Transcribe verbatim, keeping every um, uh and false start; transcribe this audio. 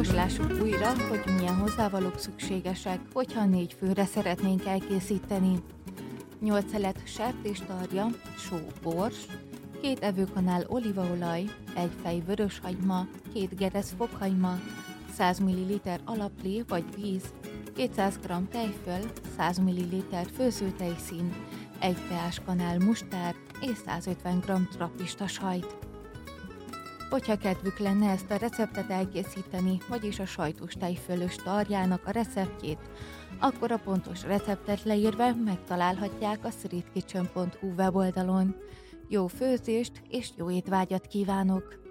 Most lássuk újra, hogy milyen hozzávalók szükségesek, hogyha négy főre szeretnénk elkészíteni. nyolc szelet sertéstarja, só, bors, két evőkanál olívaolaj, egy fej vöröshagyma, két geresz fokhagyma, száz milliliter alaplé vagy víz, kétszáz gramm tejföl, száz milliliter főzőtejszín, egy teáskanál mustár és százötven gramm trappista sajt. Hogyha kedvük lenne ezt a receptet elkészíteni, vagyis a sajtos tejfölös tarjának a receptjét, akkor a pontos receptet leírva megtalálhatják a streetkitchen pont hu weboldalon. Jó főzést és jó étvágyat kívánok!